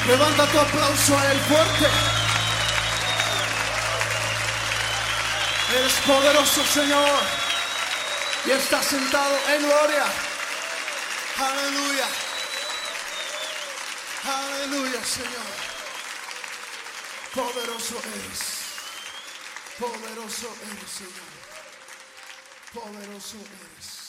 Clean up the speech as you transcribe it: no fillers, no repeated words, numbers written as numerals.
Levanta tu aplauso a Él fuerte. Eres poderoso, Señor, y estás sentado en gloria. Aleluya. Aleluya, Señor. Poderoso eres. Poderoso eres, Señor. Poderoso eres.